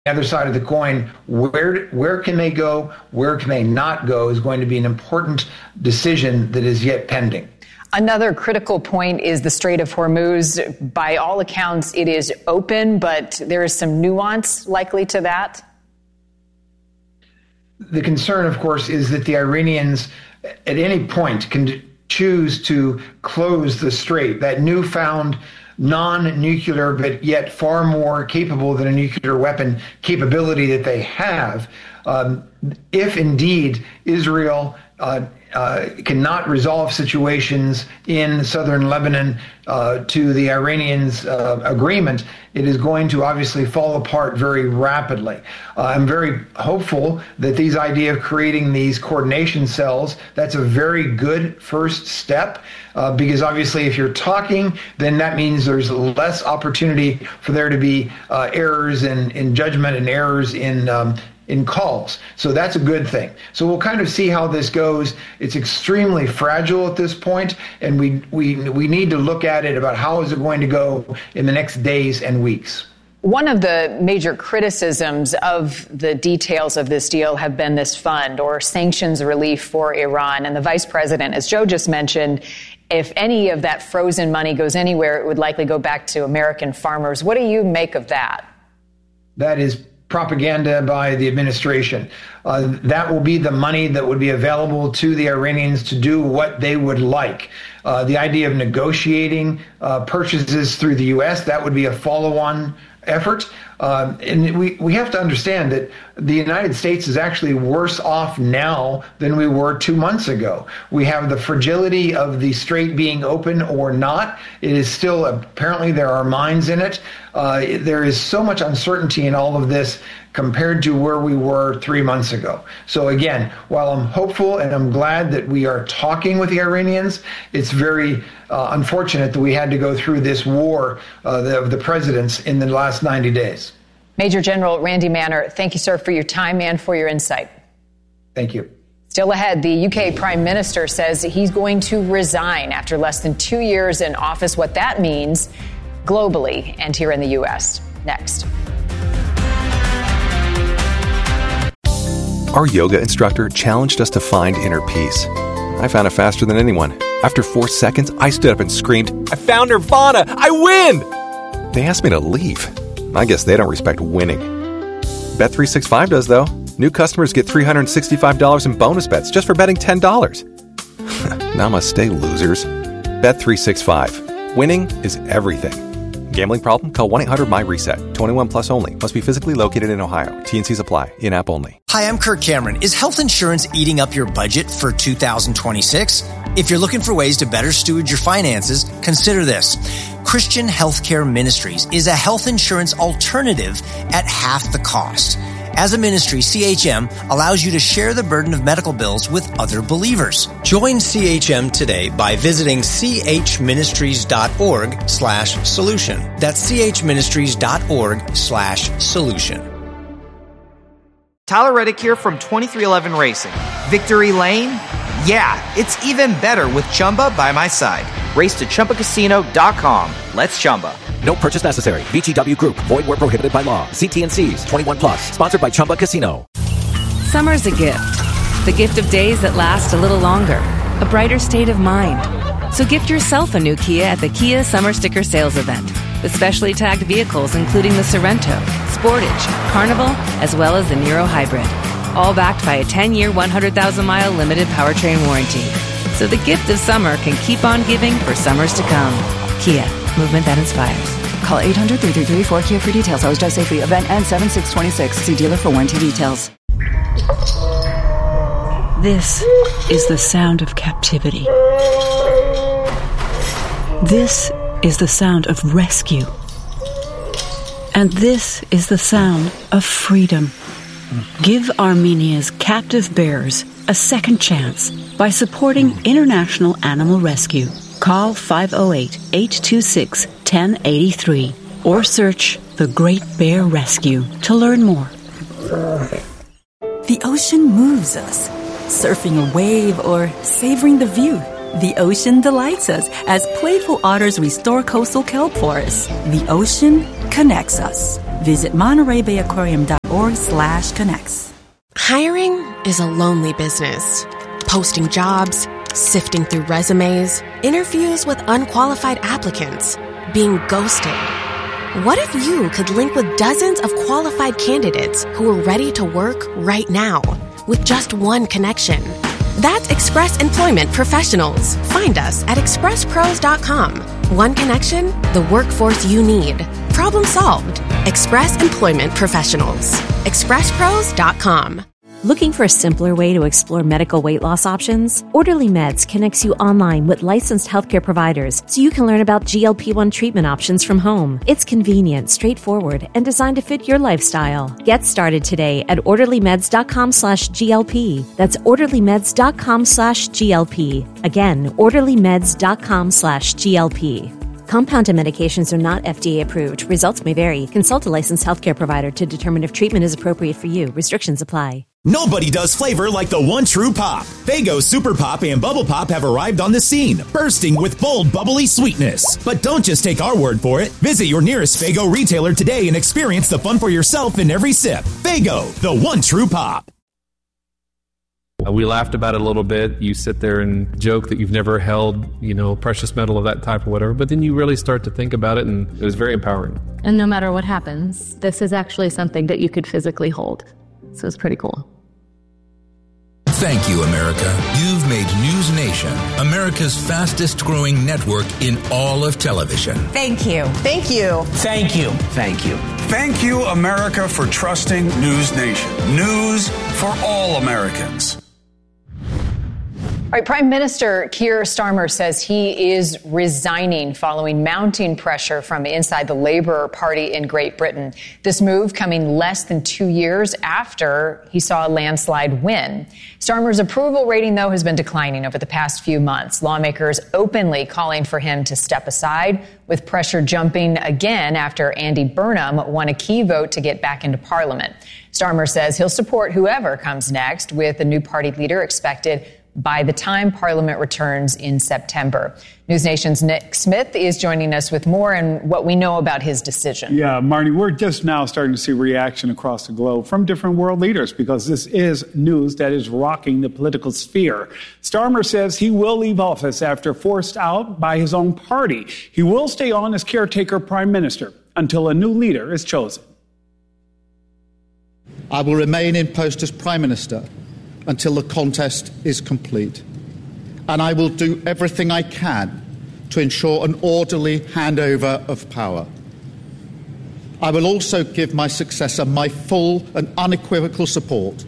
other side of the coin, where can they go, where can they not go, is going to be an important decision that is yet pending. Another critical point is the Strait of Hormuz. By all accounts, it is open, but there is some nuance likely to that. The concern, of course, is that the Iranians at any point can choose to close the strait. That newfound non-nuclear, but yet far more capable than a nuclear weapon capability that they have. If indeed Israel cannot resolve situations in southern Lebanon to the Iranians' agreement, it is going to obviously fall apart very rapidly. I'm very hopeful that these idea of creating these coordination cells, that's a very good first step, because obviously if you're talking, then that means there's less opportunity for there to be errors in judgment and errors in calls. So that's a good thing. So we'll kind of see how this goes. It's extremely fragile at this point, and we need to look at it about how is it going to go in the next days and weeks. One of the major criticisms of the details of this deal have been this fund or sanctions relief for Iran. And the vice president, as Joe just mentioned, if any of that frozen money goes anywhere, it would likely go back to American farmers. What do you make of that? That is propaganda by the administration. That will be the money that would be available to the Iranians to do what they would like. The idea of negotiating purchases through the U.S., that would be a follow-on effort. And we have to understand that the United States is actually worse off now than we were 2 months ago. We have the fragility of the strait being open or not. It is still, apparently there are mines in it. There is so much uncertainty in all of this compared to where we were 3 months ago. So again, while I'm hopeful and I'm glad that we are talking with the Iranians, it's very unfortunate that we had to go through this war of the presidents in the last 90 days. Major General Randy Manner, thank you, sir, for your time and for your insight. Thank you. Still ahead, the UK Prime Minister says he's going to resign after less than 2 years in office. What that means globally and here in the U.S. Next. Our yoga instructor challenged us to find inner peace. I found it faster than anyone. After 4 seconds, I stood up and screamed, "I found Nirvana! I win!" They asked me to leave. I guess they don't respect winning. Bet365 does, though. New customers get $365 in bonus bets just for betting $10. Namaste, losers. Bet365. Winning is everything. Gambling problem? Call 1-800-MY-RESET. 21 plus only. Must be physically located in Ohio. T&Cs apply. In-app only. Hi, I'm Kirk Cameron. Is health insurance eating up your budget for 2026? If you're looking for ways to better steward your finances, consider this. Christian Healthcare Ministries is a health insurance alternative at half the cost. As a ministry, CHM allows you to share the burden of medical bills with other believers. Join CHM today by visiting chministries.org/solution. That's chministries.org/solution. Tyler Reddick here from 2311 Racing. Victory Lane? Yeah, it's even better with Chumba by my side. Race to ChumbaCasino.com. Let's Chumba. No purchase necessary. VGW Group. Void where prohibited by law. See T&Cs. 21 plus. Sponsored by Chumba Casino. Summer's a gift. The gift of days that last a little longer. A brighter state of mind. So gift yourself a new Kia at the Kia Summer Sticker Sales Event. With specially tagged vehicles including the Sorrento, Sportage, Carnival, as well as the Niro Hybrid. All backed by a 10-year, 100,000-mile limited powertrain warranty. So the gift of summer can keep on giving for summers to come. Kia. Movement that inspires. Call 800-333-4KIA for details. Always drive safely. Event ends 7/6/26. See dealer for warranty details. This is the sound of captivity. This is the sound of rescue. And this is the sound of freedom. Give Armenia's captive bears a second chance by supporting International Animal Rescue. Call 508-826-1083 or search The Great Bear Rescue to learn more. The ocean moves us. Surfing a wave or savoring the view. The ocean delights us as playful otters restore coastal kelp forests. The ocean connects us. Visit MontereyBayAquarium.org/connects. Hiring is a lonely business. Posting jobs, sifting through resumes, interviews with unqualified applicants, being ghosted. What if you could link with dozens of qualified candidates who are ready to work right now with just one connection? That's Express Employment Professionals. Find us at expresspros.com. One connection, the workforce you need. Problem solved. Express Employment Professionals. expresspros.com. Looking for a simpler way to explore medical weight loss options? Orderly Meds connects you online with licensed healthcare providers so you can learn about GLP-1 treatment options from home. It's convenient, straightforward, and designed to fit your lifestyle. Get started today at orderlymeds.com/GLP. That's orderlymeds.com/GLP. Again, orderlymeds.com/GLP. Compounded medications are not FDA approved. Results may vary. Consult a licensed healthcare provider to determine if treatment is appropriate for you. Restrictions apply. Nobody does flavor like the one true pop. Faygo Super Pop and Bubble Pop have arrived on the scene, bursting with bold, bubbly sweetness. But don't just take our word for it. Visit your nearest Faygo retailer today and experience the fun for yourself in every sip. Faygo, the one true pop. We laughed about it a little bit. You sit there and joke that you've never held, precious metal of that type or whatever, but then you really start to think about it, and it was very empowering. And no matter what happens, this is actually something that you could physically hold. So it's pretty cool. Thank you, America. You've made News Nation America's fastest growing network in all of television. Thank you. Thank you. Thank you. Thank you. Thank you, America, for trusting News Nation. News for all Americans. All right, Prime Minister Keir Starmer says he is resigning following mounting pressure from inside the Labour Party in Great Britain. This move coming less than 2 years after he saw a landslide win. Starmer's approval rating, though, has been declining over the past few months. Lawmakers openly calling for him to step aside, with pressure jumping again after Andy Burnham won a key vote to get back into Parliament. Starmer says he'll support whoever comes next, with a new party leader expected by the time Parliament returns in September. News Nation's Nick Smith is joining us with more and what we know about his decision. Yeah, Marnie, we're just now starting to see reaction across the globe from different world leaders because this is news that is rocking the political sphere. Starmer says he will leave office after forced out by his own party. He will stay on as caretaker prime minister until a new leader is chosen. I will remain in post as prime minister until the contest is complete. And I will do everything I can to ensure an orderly handover of power. I will also give my successor my full and unequivocal support,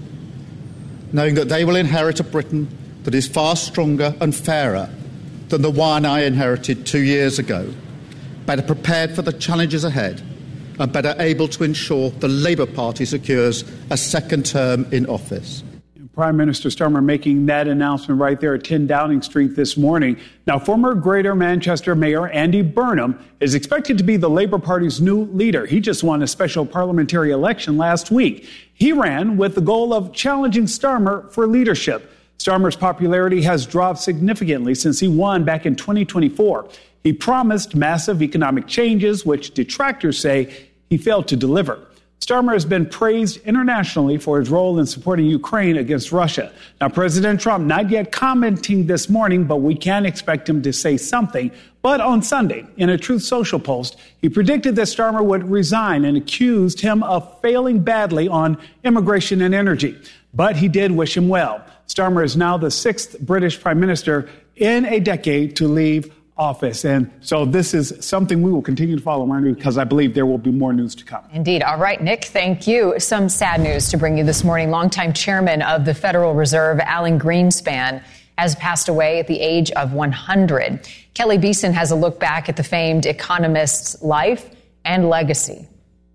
knowing that they will inherit a Britain that is far stronger and fairer than the one I inherited 2 years ago, better prepared for the challenges ahead, and better able to ensure the Labour Party secures a second term in office. Prime Minister Starmer making that announcement right there at 10 Downing Street this morning. Now, former Greater Manchester Mayor Andy Burnham is expected to be the Labour Party's new leader. He just won a special parliamentary election last week. He ran with the goal of challenging Starmer for leadership. Starmer's popularity has dropped significantly since he won back in 2024. He promised massive economic changes, which detractors say he failed to deliver. Starmer has been praised internationally for his role in supporting Ukraine against Russia. Now, President Trump not yet commenting this morning, but we can expect him to say something. But on Sunday, in a Truth Social post, he predicted that Starmer would resign and accused him of failing badly on immigration and energy. But he did wish him well. Starmer is now the 6th British prime minister in a decade to leave office. And so this is something we will continue to follow, Marnie, because I believe there will be more news to come. Indeed. All right, Nick, thank you. Some sad news to bring you this morning. Longtime chairman of the Federal Reserve, Alan Greenspan, has passed away at the age of 100. Kelly Beeson has a look back at the famed economist's life and legacy.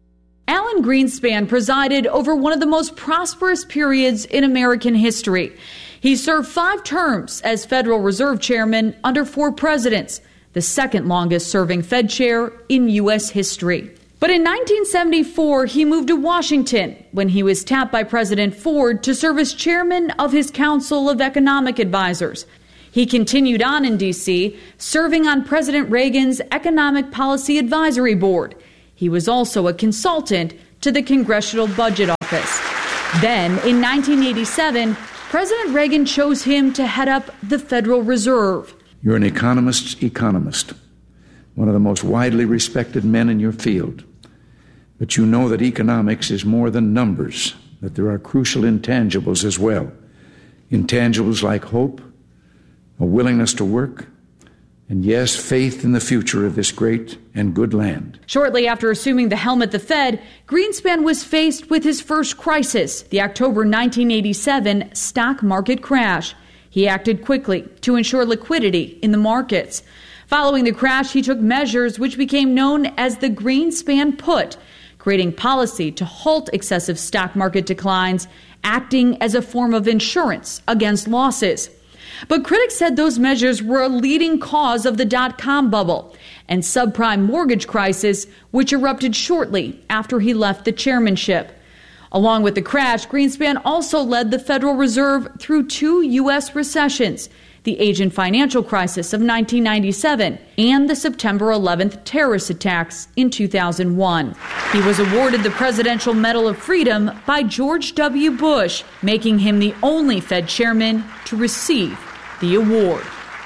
Alan Greenspan presided over one of the most prosperous periods in American history. He served 5 terms as Federal Reserve Chairman under 4 presidents, the second longest serving Fed chair in U.S. history. But in 1974, he moved to Washington when he was tapped by President Ford to serve as chairman of his Council of Economic Advisors. He continued on in D.C., serving on President Reagan's Economic Policy Advisory Board. He was also a consultant to the Congressional Budget Office. Then, in 1987, President Reagan chose him to head up the Federal Reserve. You're an economist's economist, one of the most widely respected men in your field. But you know that economics is more than numbers, that there are crucial intangibles as well. Intangibles like hope, a willingness to work, and yes, faith in the future of this great and good land. Shortly after assuming the helm at the Fed, Greenspan was faced with his first crisis, the October 1987 stock market crash. He acted quickly to ensure liquidity in the markets. Following the crash, he took measures which became known as the Greenspan Put, creating policy to halt excessive stock market declines, acting as a form of insurance against losses. But critics said those measures were a leading cause of the dot-com bubble and subprime mortgage crisis, which erupted shortly after he left the chairmanship. Along with the crash, Greenspan also led the Federal Reserve through 2 U.S. recessions, the Asian financial crisis of 1997 and the September 11th terrorist attacks in 2001. He was awarded the Presidential Medal of Freedom by George W. Bush, making him the only Fed chairman to receive the award.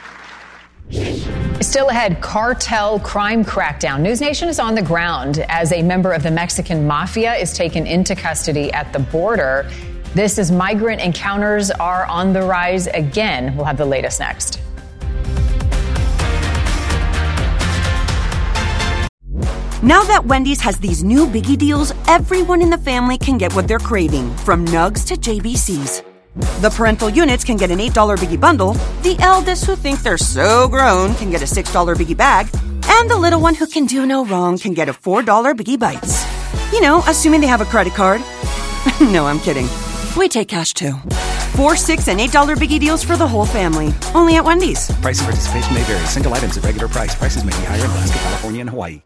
Still ahead, cartel crime crackdown. News Nation is on the ground as a member of the Mexican mafia is taken into custody at the border. This is migrant encounters are on the rise again. We'll have the latest next. Now that Wendy's has these new Biggie deals, everyone in the family can get what they're craving, from Nugs to JBCs. The parental units can get an $8 Biggie bundle, the eldest who think they're so grown can get a $6 Biggie bag, and the little one who can do no wrong can get a $4 Biggie Bites. You know, assuming they have a credit card. No, I'm kidding. We take cash too. 4, $6, and $8 Biggie deals for the whole family. Only at Wendy's. Price and participation may vary. Single items at regular price. Prices may be higher in Alaska, California, and Hawaii.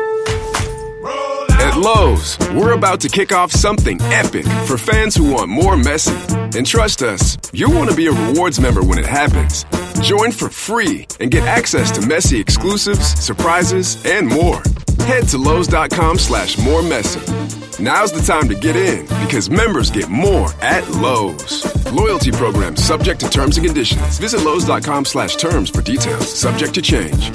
At Lowe's, we're about to kick off something epic for fans who want more Messi. And trust us, you'll want to be a rewards member when it happens. Join for free and get access to Messi exclusives, surprises, and more. Head to Lowe's.com/moremessy. Now's the time to get in because members get more at Lowe's. Loyalty program subject to terms and conditions. Visit Lowe's.com/terms for details. Subject to change.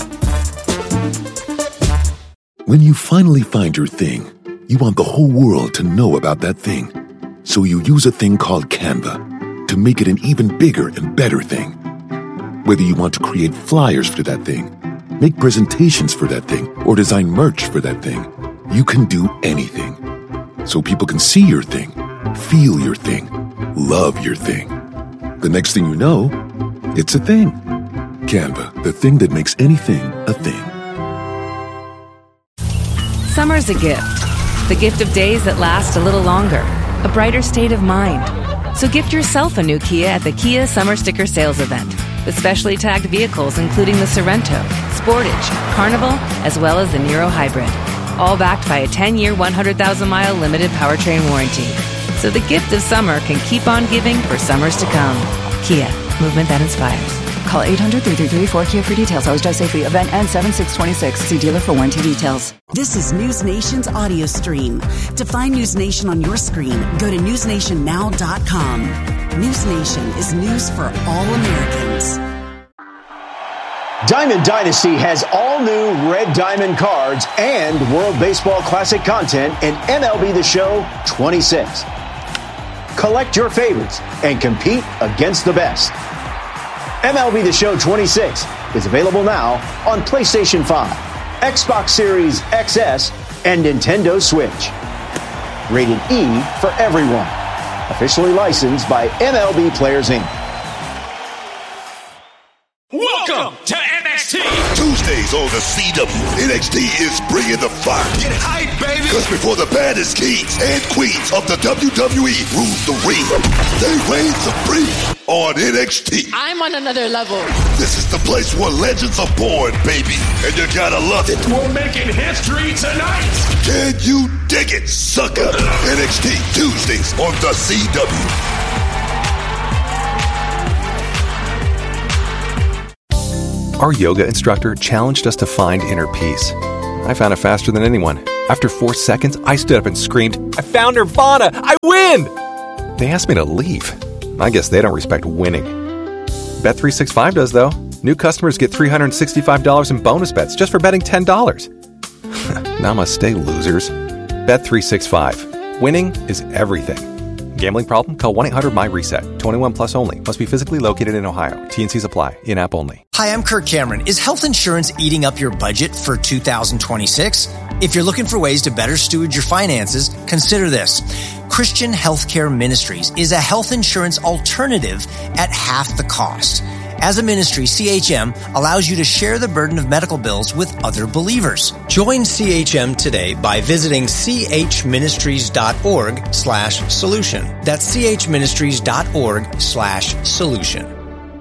When you finally find your thing, you want the whole world to know about that thing. So you use a thing called Canva to make it an even bigger and better thing. Whether you want to create flyers for that thing, make presentations for that thing, or design merch for that thing, you can do anything. So people can see your thing, feel your thing, love your thing. The next thing you know, it's a thing. Canva, the thing that makes anything a thing. Summer's a gift. The gift of days that last a little longer. A brighter state of mind. So gift yourself a new Kia at the Kia Summer Sticker Sales Event. With specially tagged vehicles including the Sorento, Sportage, Carnival, as well as the Niro Hybrid. All backed by a 10-year, 100,000-mile limited powertrain warranty. So the gift of summer can keep on giving for summers to come. Kia, movement that inspires. Call 800-333-4KIA for details. Always drive safely. Event ends 7/6/26. See dealer for warranty details. This is News Nation's audio stream. To find News Nation on your screen, go to newsnationnow.com. News Nation is news for all Americans. Diamond Dynasty has all new Red Diamond cards and World Baseball Classic content in MLB The Show 26. Collect your favorites and compete against the best. MLB The Show 26 is available now on PlayStation 5, Xbox Series XS, and Nintendo Switch. Rated E for everyone. Officially licensed by MLB Players Inc. Welcome to NXT. Tuesdays on the CW. NXT is bringing the fire. Get hype, baby. Because before the baddest kings and queens of the WWE rules the ring, they reign supreme on NXT. I'm on another level. This is the place where legends are born, baby. And you gotta love it. We're making history tonight. Can you dig it, sucker? NXT Tuesdays on the CW. Our yoga instructor challenged us to find inner peace. I found it faster than anyone. After 4 seconds, I stood up and screamed, I found Nirvana! I win! They asked me to leave. I guess they don't respect winning. Bet365 does, though. New customers get $365 in bonus bets just for betting $10. Namaste, losers. Bet365. Winning is everything. Gambling problem? Call 1-800-MY-RESET. 21 plus only. Must be physically located in Ohio. T&Cs apply. In-app only. Hi, I'm Kirk Cameron. Is health insurance eating up your budget for 2026? If you're looking for ways to better steward your finances, consider this. Christian Healthcare Ministries is a health insurance alternative at half the cost. As a ministry, CHM allows you to share the burden of medical bills with other believers. Join CHM today by visiting chministries.org/solution. That's chministries.org/solution.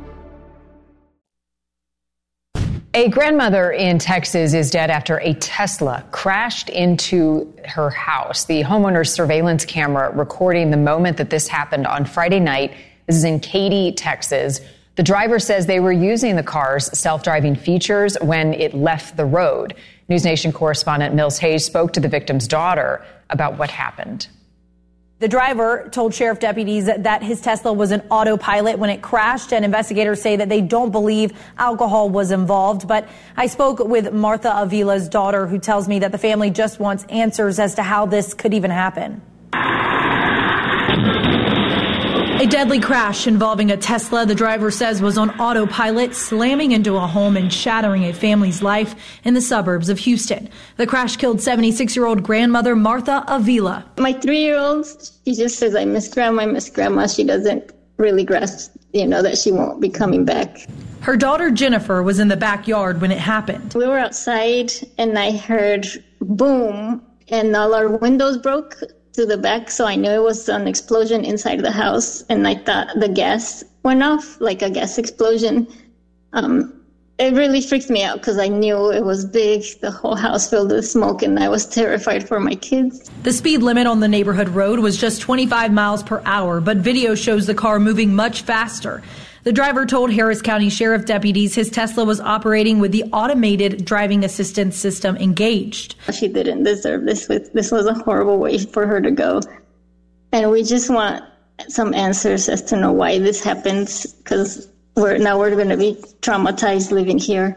A grandmother in Texas is dead after a Tesla crashed into her house. The homeowner's surveillance camera recording the moment that this happened on Friday night. This is in Katy, Texas. The driver says they were using the car's self-driving features when it left the road. News Nation correspondent Mills Hayes spoke to the victim's daughter about what happened. The driver told sheriff deputies that his Tesla was an autopilot when it crashed, and investigators say that they don't believe alcohol was involved. But I spoke with Martha Avila's daughter, who tells me that the family just wants answers as to how this could even happen. A deadly crash involving a Tesla, the driver says, was on autopilot, slamming into a home and shattering a family's life in the suburbs of Houston. The crash killed 76-year-old grandmother Martha Avila. My 3-year-old, she just says, I miss Grandma, I miss Grandma. She doesn't really grasp, that she won't be coming back. Her daughter Jennifer was in the backyard when it happened. We were outside and I heard boom and all our windows broke to the back, so I knew it was an explosion inside the house, and I thought the gas went off, like a gas explosion. It really freaked me out because I knew it was big, the whole house filled with smoke, and I was terrified for my kids. The speed limit on the neighborhood road was just 25 miles per hour, but video shows the car moving much faster. The driver told Harris County Sheriff deputies his Tesla was operating with the automated driving assistance system engaged. She didn't deserve this. This was a horrible way for her to go. And we just want some answers as to know why this happened, because we're going to be traumatized living here.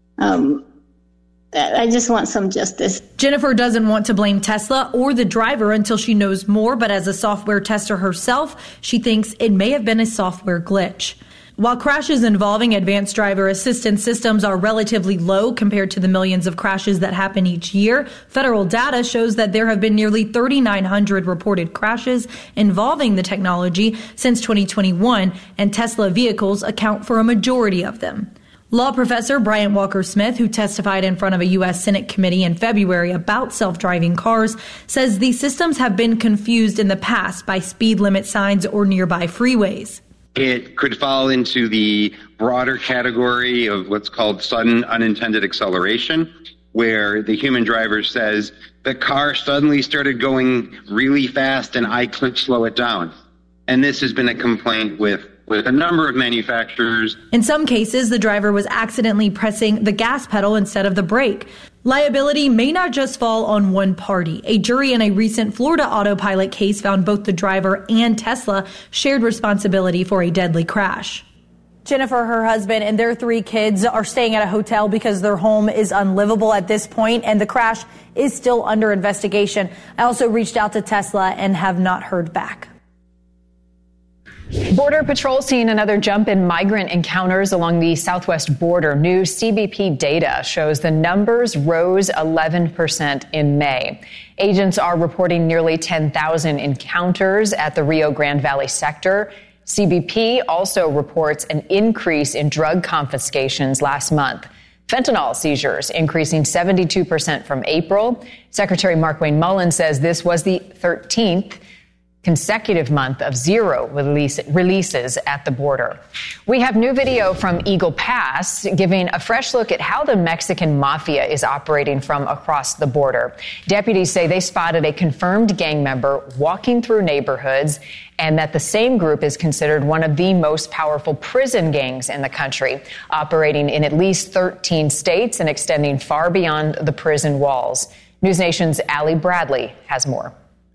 I just want some justice. Jennifer doesn't want to blame Tesla or the driver until she knows more, but as a software tester herself, she thinks it may have been a software glitch. While crashes involving advanced driver assistance systems are relatively low compared to the millions of crashes that happen each year, federal data shows that there have been nearly 3,900 reported crashes involving the technology since 2021, and Tesla vehicles account for a majority of them. Law professor Bryant Walker-Smith, who testified in front of a U.S. Senate committee in February about self-driving cars, says these systems have been confused in the past by speed limit signs or nearby freeways. It could fall into the broader category of what's called sudden unintended acceleration, where the human driver says, the car suddenly started going really fast and I couldn't slow it down. And this has been a complaint with a number of manufacturers. In some cases, the driver was accidentally pressing the gas pedal instead of the brake. Liability may not just fall on one party. A jury in a recent Florida autopilot case found both the driver and Tesla shared responsibility for a deadly crash. Jennifer, her husband, and their 3 kids are staying at a hotel because their home is unlivable at this point, and the crash is still under investigation. I also reached out to Tesla and have not heard back. Border Patrol seeing another jump in migrant encounters along the southwest border. New CBP data shows the numbers rose 11% in May. Agents are reporting nearly 10,000 encounters at the Rio Grande Valley sector. CBP also reports an increase in drug confiscations last month. Fentanyl seizures increasing 72% from April. Secretary Markwayne Mullin says this was the 13th consecutive month of zero releases at the border. We have new video from Eagle Pass giving a fresh look at how the Mexican mafia is operating from across the border. Deputies say they spotted a confirmed gang member walking through neighborhoods, and that the same group is considered one of the most powerful prison gangs in the country, operating in at least 13 states and extending far beyond the prison walls. News Nation's Allie Bradley has more.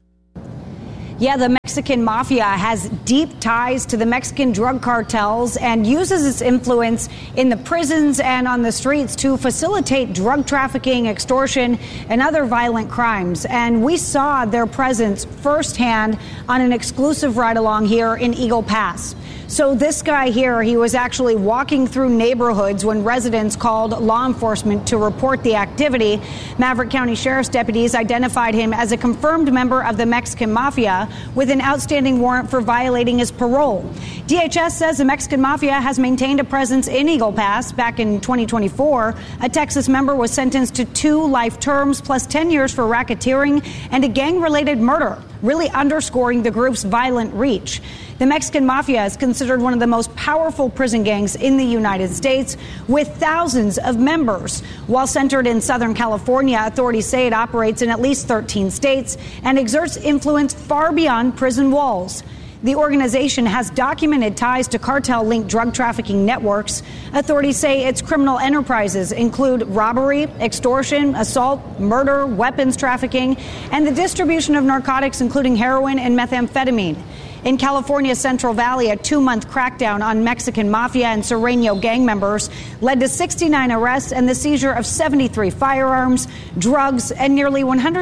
Yeah, the Mexican mafia has deep ties to the Mexican drug cartels and uses its influence in the prisons and on the streets to facilitate drug trafficking, extortion, and other violent crimes. And we saw their presence firsthand on an exclusive ride-along here in Eagle Pass. So this guy here, he was actually walking through neighborhoods when residents called law enforcement to report the activity. Maverick County Sheriff's deputies identified him as a confirmed member of the Mexican mafia with an outstanding warrant for violating his parole. DHS says the Mexican mafia has maintained a presence in Eagle Pass. Back in 2024, a Texas member was sentenced to 2 life terms plus 10 years for racketeering and a gang-related murder, really underscoring the group's violent reach. The Mexican mafia is considered one of the most powerful prison gangs in the United States, with thousands of members. While centered in Southern California, authorities say it operates in at least 13 states and exerts influence far beyond prison walls. The organization has documented ties to cartel-linked drug trafficking networks. Authorities say its criminal enterprises include robbery, extortion, assault, murder, weapons trafficking, and the distribution of narcotics, including heroin and methamphetamine. In California's Central Valley, a 2-month crackdown on Mexican mafia and Sureño gang members led to 69 arrests and the seizure of 73 firearms, drugs, and nearly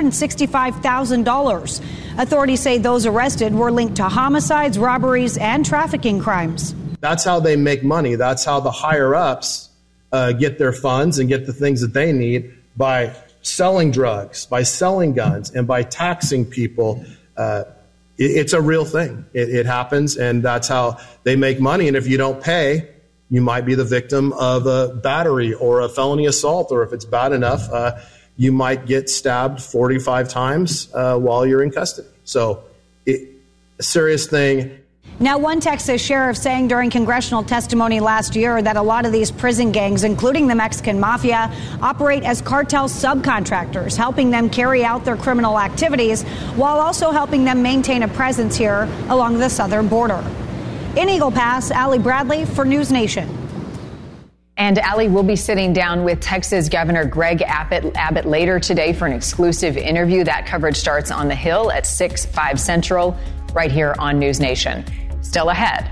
$165,000. Authorities say those arrested were linked to homicides, robberies, and trafficking crimes. That's how they make money. That's how the higher-ups get their funds and get the things that they need, by selling drugs, by selling guns, and by taxing people. It's a real thing. It happens, and that's how they make money. And if you don't pay, you might be the victim of a battery or a felony assault, or if it's bad enough, you might get stabbed 45 times while you're in custody. So a serious thing. Now, one Texas sheriff saying during congressional testimony last year that a lot of these prison gangs, including the Mexican mafia, operate as cartel subcontractors, helping them carry out their criminal activities while also helping them maintain a presence here along the southern border. In Eagle Pass, Allie Bradley for News Nation. And Allie will be sitting down with Texas Governor Greg Abbott later today for an exclusive interview. That coverage starts on the Hill at 6, 5 Central, right here on News Nation. Still ahead.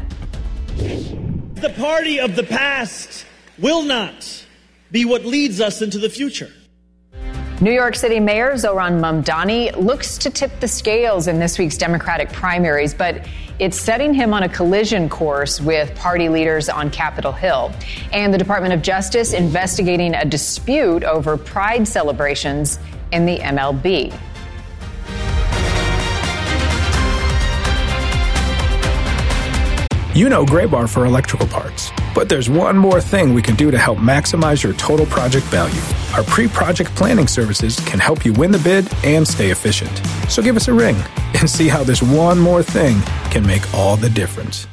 The party of the past will not be what leads us into the future. New York City Mayor Zohran Mamdani looks to tip the scales in this week's Democratic primaries, but it's setting him on a collision course with party leaders on Capitol Hill. And the Department of Justice investigating a dispute over Pride celebrations in the MLB. You know Graybar for electrical parts, but there's one more thing we can do to help maximize your total project value. Our pre-project planning services can help you win the bid and stay efficient. So give us a ring and see how this one more thing can make all the difference.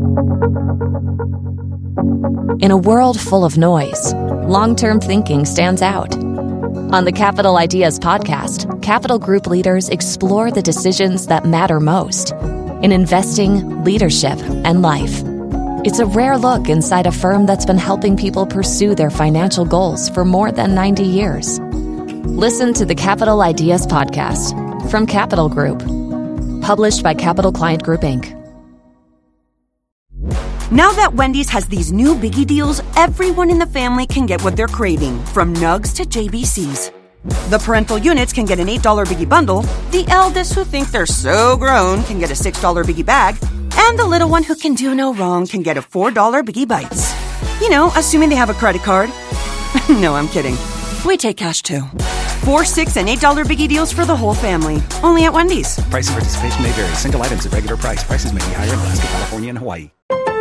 In a world full of noise, long-term thinking stands out. On the Capital Ideas podcast, Capital Group leaders explore the decisions that matter most in investing, leadership, and life. It's a rare look inside a firm that's been helping people pursue their financial goals for more than 90 years. Listen to the Capital Ideas podcast from Capital Group, published by Capital Client Group, Inc. Now that Wendy's has these new biggie deals, everyone in the family can get what they're craving, from nugs to JBCs. The parental units can get an $8 biggie bundle, the eldest who think they're so grown can get a $6 biggie bag, and the little one who can do no wrong can get a $4 biggie bites. You know, assuming they have a credit card. No, I'm kidding. We take cash too. 4, 6, and $8 biggie deals for the whole family. Only at Wendy's. Price and participation may vary. Single items at regular price. Prices may be higher in Alaska, California, and Hawaii.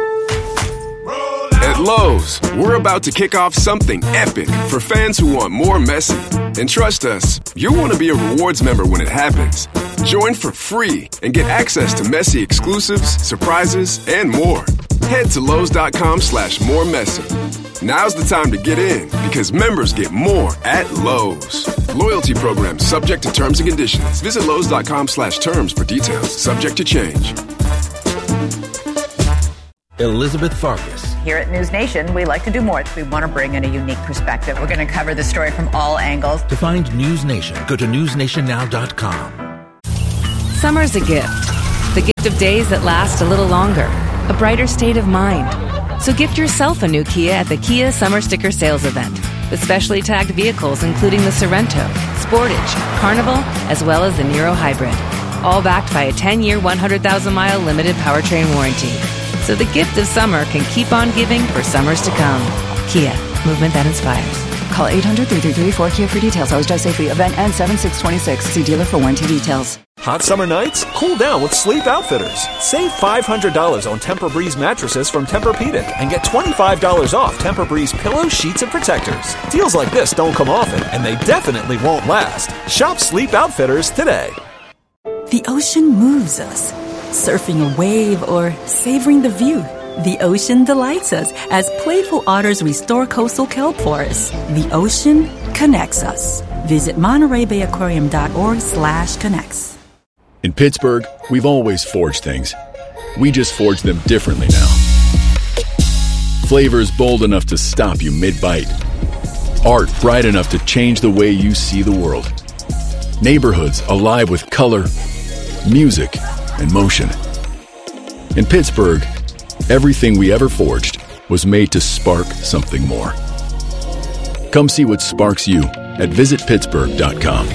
At Lowe's, we're about to kick off something epic for fans who want more messy. And trust us, you'll want to be a rewards member when it happens. Join for free and get access to messy exclusives, surprises, and more. Head to Lowe's.com/more messy. Now's the time to get in because members get more at Lowe's. Loyalty program subject to terms and conditions. Visit Lowe's.com/terms for details. Subject to change. Elizabeth Farkas. Here at News Nation, we like to do more. We want to bring in a unique perspective. We're going to cover the story from all angles. To find News Nation, go to newsnationnow.com. Summer's a gift. The gift of days that last a little longer. A brighter state of mind. So gift yourself a new Kia at the Kia Summer Sticker Sales Event. With specially tagged vehicles including the Sorrento, Sportage, Carnival, as well as the Niro Hybrid. All backed by a 10-year, 100,000-mile limited powertrain warranty. So the gift of summer can keep on giving for summers to come. Kia, movement that inspires. Call 800-333-4KIA for details. Always drive safely. Event ends 7/6/26. See dealer for warranty details. Hot summer nights? Cool down with Sleep Outfitters. Save $500 on Tempur-Breeze mattresses from Tempur-Pedic and get $25 off Tempur-Breeze pillows, sheets, and protectors. Deals like this don't come often, and they definitely won't last. Shop Sleep Outfitters today. The ocean moves us. Surfing a wave or savoring the view. The ocean delights us as playful otters restore coastal kelp forests. The ocean connects us. Visit MontereyBayAquarium.org/connects. In Pittsburgh, we've always forged things. We just forge them differently now. Flavors bold enough to stop you mid-bite. Art bright enough to change the way you see the world. Neighborhoods alive with color, music, and motion. In Pittsburgh, everything we ever forged was made to spark something more. Come see what sparks you at visitpittsburgh.com.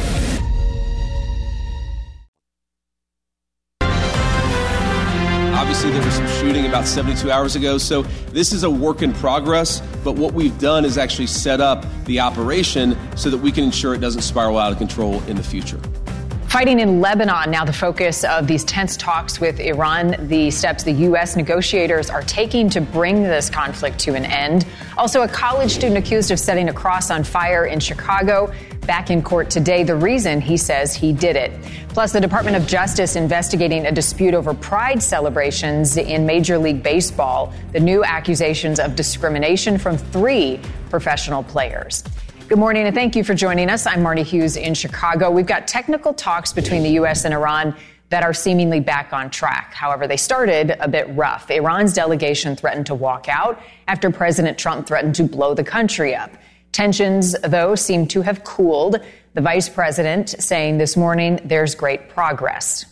Obviously, there was some shooting about 72 hours ago, so this is a work in progress, but what we've done is actually set up the operation so that we can ensure it doesn't spiral out of control in the future. Fighting in Lebanon, now the focus of these tense talks with Iran, the steps the U.S. negotiators are taking to bring this conflict to an end. Also, a college student accused of setting a cross on fire in Chicago, back in court today. The reason, he says, he did it. Plus, the Department of Justice investigating a dispute over Pride celebrations in Major League Baseball. The new accusations of discrimination from 3 professional players. Good morning, and thank you for joining us. I'm Marty Hughes in Chicago. We've got technical talks between the U.S. and Iran that are seemingly back on track. However, they started a bit rough. Iran's delegation threatened to walk out after President Trump threatened to blow the country up. Tensions, though, seem to have cooled. The vice president saying this morning there's great progress.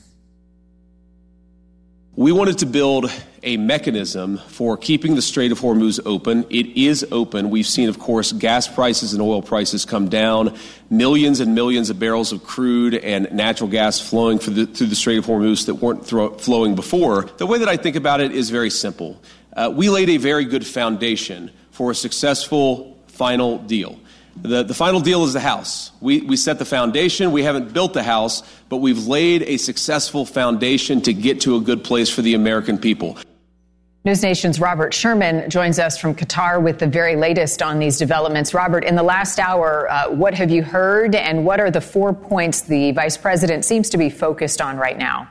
We wanted to build a mechanism for keeping the Strait of Hormuz open. It is open. We've seen, of course, gas prices and oil prices come down, millions and millions of barrels of crude and natural gas flowing through the Strait of Hormuz that weren't flowing before. The way that I think about it is very simple. We laid a very good foundation for a successful final deal. The final deal is the house. We set the foundation. We haven't built the house, but we've laid a successful foundation to get to a good place for the American people. News Nation's Robert Sherman joins us from Qatar with the very latest on these developments. Robert, in the last hour, what have you heard, and what are the 4 points the vice president seems to be focused on right now?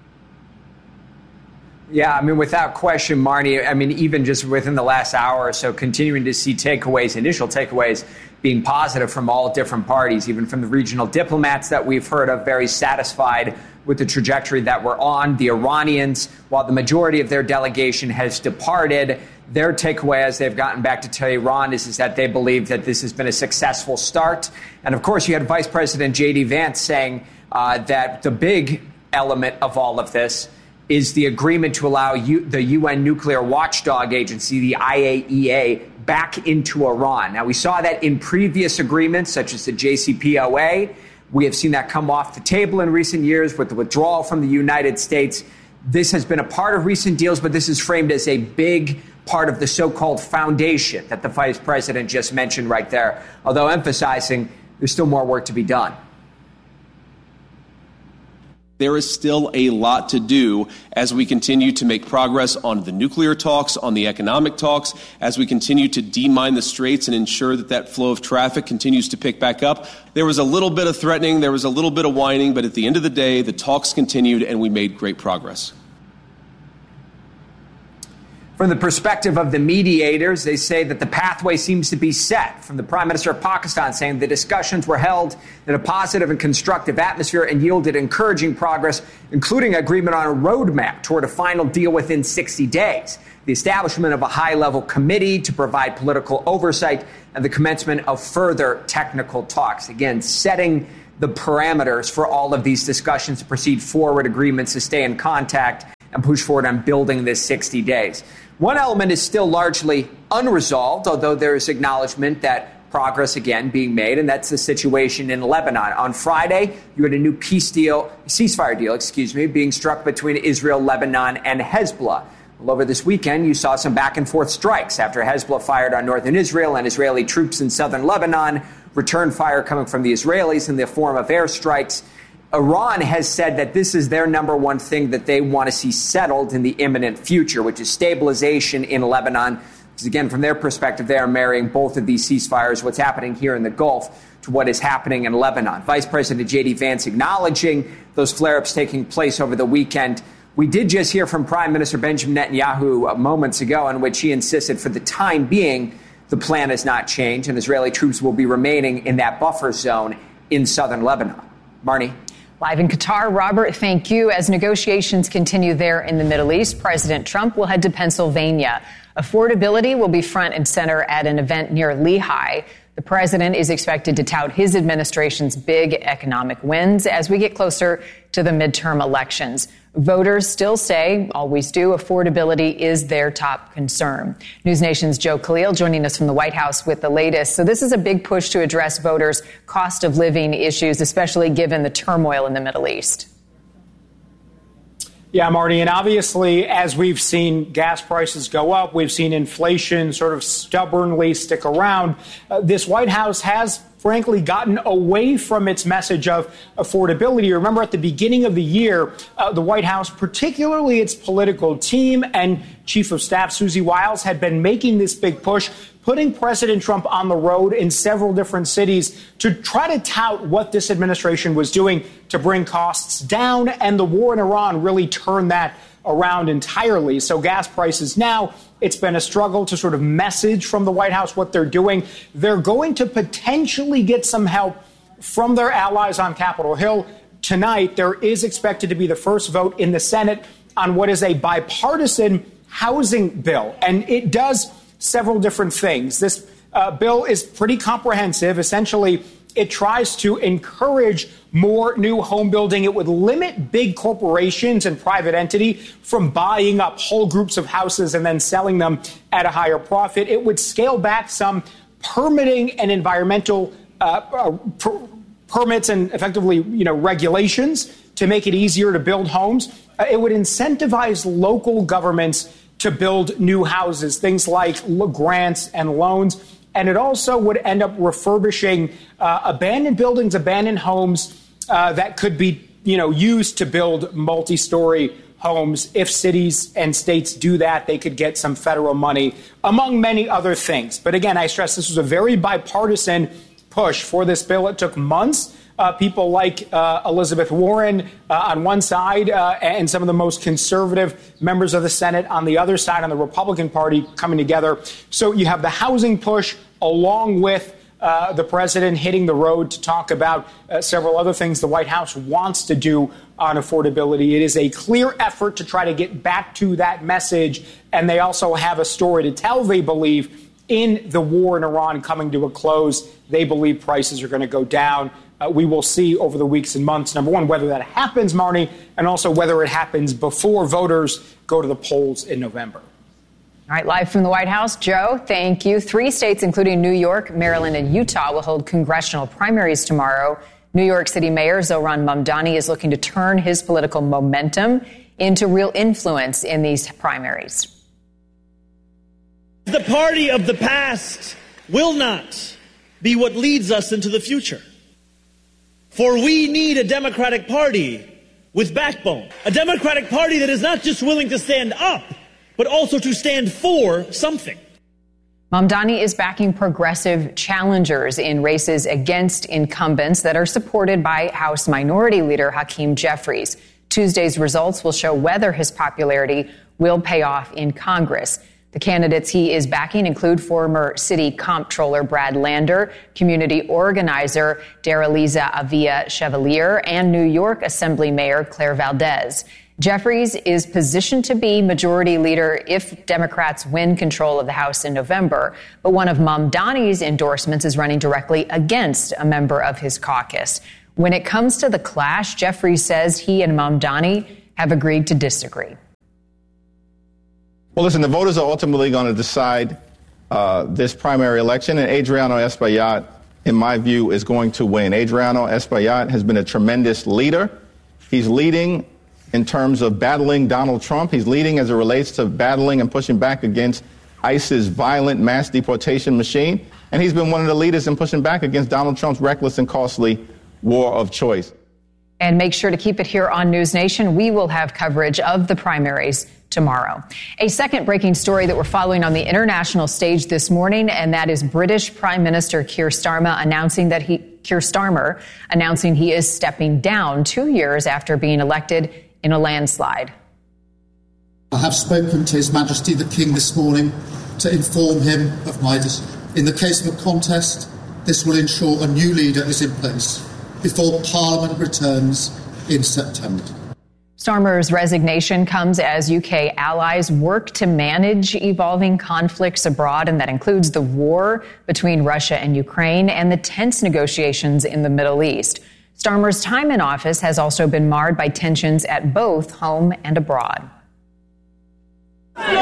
Yeah, I mean, without question, Marnie, I mean, even just within the last hour or so, continuing to see takeaways, initial takeaways, being positive from all different parties, even from the regional diplomats that we've heard of, very satisfied with the trajectory that we're on. The Iranians, while the majority of their delegation has departed, their takeaway as they've gotten back to Tehran is that they believe that this has been a successful start. And of course, you had Vice President J.D. Vance saying that the big element of all of this is the agreement to allow the UN nuclear watchdog agency, the IAEA, back into Iran. Now, we saw that in previous agreements, such as the JCPOA. We have seen that come off the table in recent years with the withdrawal from the United States. This has been a part of recent deals, but this is framed as a big part of the so-called foundation that the vice president just mentioned right there, although emphasizing there's still more work to be done. There is still a lot to do as we continue to make progress on the nuclear talks, on the economic talks, as we continue to demine the straits and ensure that that flow of traffic continues to pick back up. There was a little bit of threatening, there was a little bit of whining, but at the end of the day, the talks continued and we made great progress. From the perspective of the mediators, they say that the pathway seems to be set. From the Prime Minister of Pakistan saying the discussions were held in a positive and constructive atmosphere and yielded encouraging progress, including agreement on a roadmap toward a final deal within 60 days. The establishment of a high-level committee to provide political oversight and the commencement of further technical talks. Again, setting the parameters for all of these discussions to proceed forward, agreements to stay in contact and push forward on building this 60 days. One element is still largely unresolved, although there is acknowledgement that progress again being made, and that's the situation in Lebanon. On Friday, you had a new ceasefire deal, being struck between Israel, Lebanon, and Hezbollah. Well, over this weekend, you saw some back-and-forth strikes after Hezbollah fired on northern Israel and Israeli troops in southern Lebanon, returned fire coming from the Israelis in the form of airstrikes. Iran has said that this is their number one thing that they want to see settled in the imminent future, which is stabilization in Lebanon. Because again, from their perspective, they are marrying both of these ceasefires, what's happening here in the Gulf, to what is happening in Lebanon. Vice President J.D. Vance acknowledging those flare-ups taking place over the weekend. We did just hear from Prime Minister Benjamin Netanyahu moments ago, in which he insisted for the time being, the plan has not changed, and Israeli troops will be remaining in that buffer zone in southern Lebanon. Marnie? Live in Qatar, Robert, thank you. As negotiations continue there in the Middle East, President Trump will head to Pennsylvania. Affordability will be front and center at an event near Lehigh. The president is expected to tout his administration's big economic wins as we get closer to the midterm elections. Voters still say, always do, affordability is their top concern. News Nation's Joe Khalil joining us from the White House with the latest. So this is a big push to address voters' cost of living issues, especially given the turmoil in the Middle East. Yeah, Marty, and obviously, as we've seen gas prices go up, we've seen inflation sort of stubbornly stick around. This White House has, frankly, gotten away from its message of affordability. Remember, at the beginning of the year, the White House, particularly its political team and Chief of Staff Susie Wiles, had been making this big push, putting President Trump on the road in several different cities to try to tout what this administration was doing to bring costs down. And the war in Iran really turned that around entirely. So gas prices now, it's been a struggle to sort of message from the White House what they're doing. They're going to potentially get some help from their allies on Capitol Hill. Tonight, there is expected to be the first vote in the Senate on what is a bipartisan housing bill. And it does several different things. This bill is pretty comprehensive. Essentially, it tries to encourage more new home building. It would limit big corporations and private entity from buying up whole groups of houses and then selling them at a higher profit. It would scale back some permitting and environmental permits and effectively, regulations to make it easier to build homes. It would incentivize local governments to build new houses, things like grants and loans. And it also would end up refurbishing abandoned buildings, abandoned homes that could be, used to build multi-story homes. If cities and states do that, they could get some federal money, among many other things. But again, I stress this was a very bipartisan push for this bill. It took months. People like Elizabeth Warren on one side and some of the most conservative members of the Senate on the other side, on the Republican Party, coming together. So you have the housing push along with the president hitting the road to talk about several other things the White House wants to do on affordability. It is a clear effort to try to get back to that message. And they also have a story to tell, they believe, in the war in Iran coming to a close. They believe prices are going to go down. We will see over the weeks and months, number one, whether that happens, Marnie, and also whether it happens before voters go to the polls in November. All right, live from the White House, Joe, thank you. 3 states, including New York, Maryland, and Utah, will hold congressional primaries tomorrow. New York City Mayor Zohran Mamdani is looking to turn his political momentum into real influence in these primaries. The party of the past will not be what leads us into the future. For we need a Democratic Party with backbone. A Democratic Party that is not just willing to stand up, but also to stand for something. Mamdani is backing progressive challengers in races against incumbents that are supported by House Minority Leader Hakeem Jeffries. Tuesday's results will show whether his popularity will pay off in Congress. The candidates he is backing include former city comptroller Brad Lander, community organizer Daraliza Avila Chevalier, and New York Assembly Mayor Claire Valdez. Jeffries is positioned to be majority leader if Democrats win control of the House in November. But one of Mamdani's endorsements is running directly against a member of his caucus. When it comes to the clash, Jeffries says he and Mamdani have agreed to disagree. Well, listen, the voters are ultimately going to decide this primary election, and Adriano Espaillat, in my view, is going to win. Adriano Espaillat has been a tremendous leader. He's leading in terms of battling Donald Trump. He's leading as it relates to battling and pushing back against ICE's violent mass deportation machine. And he's been one of the leaders in pushing back against Donald Trump's reckless and costly war of choice. And make sure to keep it here on News Nation. We will have coverage of the primaries tomorrow. A second breaking story that we're following on the international stage this morning, and that is British Prime Minister Keir Starmer announcing he is stepping down 2 years after being elected in a landslide. I have spoken to His Majesty the King this morning to inform him of my decision. In the case of a contest, this will ensure a new leader is in place before Parliament returns in September. Starmer's resignation comes as UK allies work to manage evolving conflicts abroad, and that includes the war between Russia and Ukraine and the tense negotiations in the Middle East. Starmer's time in office has also been marred by tensions at both home and abroad. You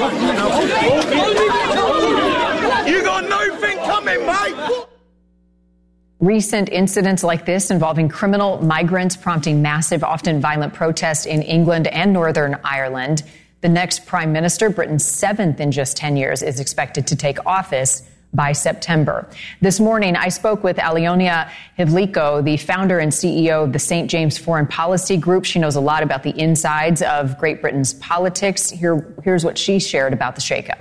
got nothing coming, mate! Recent incidents like this involving criminal migrants prompting massive, often violent protests in England and Northern Ireland. The next prime minister, Britain's seventh in just 10 years, is expected to take office by September. This morning, I spoke with Alionia Hivliko, the founder and CEO of the St. James Foreign Policy Group. She knows a lot about the insides of Great Britain's politics. Here's what she shared about the shakeup.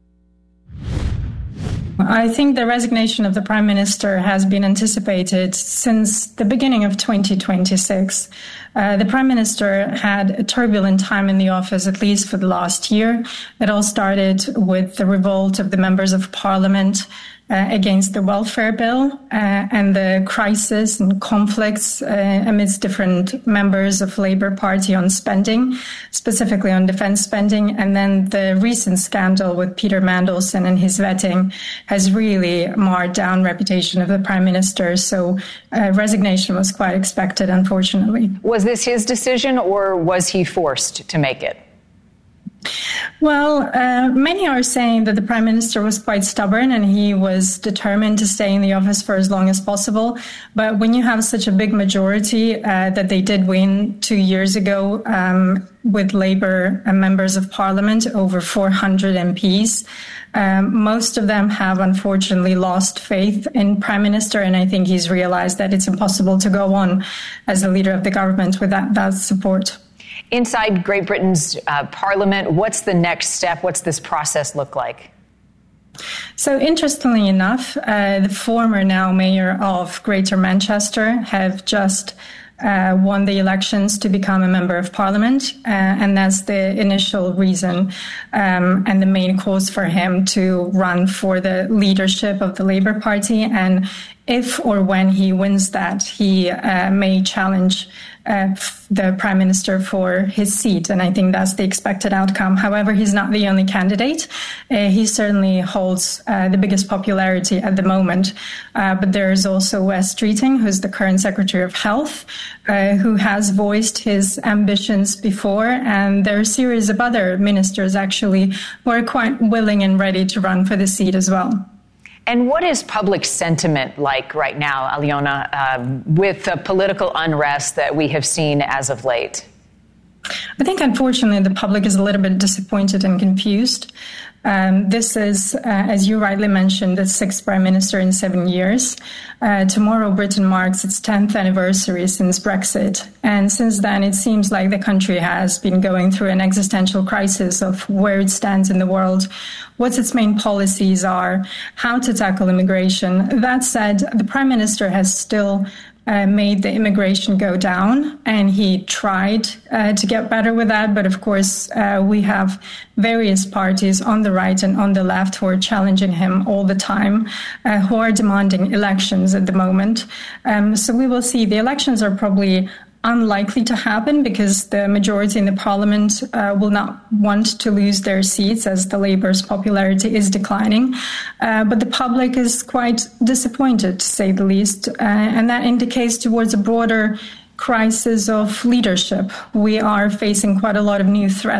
I think the resignation of the Prime Minister has been anticipated since the beginning of 2026. The Prime Minister had a turbulent time in the office, at least for the last year. It all started with the revolt of the members of Parliament against the welfare bill and the crisis and conflicts amidst different members of Labour Party on spending, specifically on defence spending. And then the recent scandal with Peter Mandelson and his vetting has really marred down reputation of the Prime Minister. So resignation was quite expected, unfortunately. Was this his decision or was he forced to make it? Well, many are saying that the Prime Minister was quite stubborn and he was determined to stay in the office for as long as possible. But when you have such a big majority that they did win 2 years ago with Labour members of Parliament, over 400 MPs, most of them have unfortunately lost faith in Prime Minister. And I think he's realized that it's impossible to go on as the leader of the government with that support. Inside Great Britain's Parliament, what's the next step? What's this process look like? So interestingly enough, the former now mayor of Greater Manchester have just won the elections to become a member of Parliament. And that's the initial reason and the main cause for him to run for the leadership of the Labour Party. And if or when he wins that, he may challenge the Prime Minister for his seat. And I think that's the expected outcome. However, he's not the only candidate. He certainly holds the biggest popularity at the moment. But there is also Wes Streeting, who's the current Secretary of Health, who has voiced his ambitions before. And there are a series of other ministers, actually, who are quite willing and ready to run for the seat as well. And what is public sentiment like right now, Aliona, with the political unrest that we have seen as of late? I think, unfortunately, the public is a little bit disappointed and confused. This is, as you rightly mentioned, the sixth Prime Minister in 7 years. Tomorrow, Britain marks its 10th anniversary since Brexit. And since then, it seems like the country has been going through an existential crisis of where it stands in the world, what its main policies are, how to tackle immigration. That said, the Prime Minister has still made the immigration go down, and he tried to get better with that. But of course, we have various parties on the right and on the left who are challenging him all the time, who are demanding elections at the moment. So we will see. The elections are probably unlikely to happen because the majority in the parliament will not want to lose their seats as the Labour's popularity is declining. But the public is quite disappointed, to say the least, and that indicates towards a broader crisis of leadership. We are facing quite a lot of new threats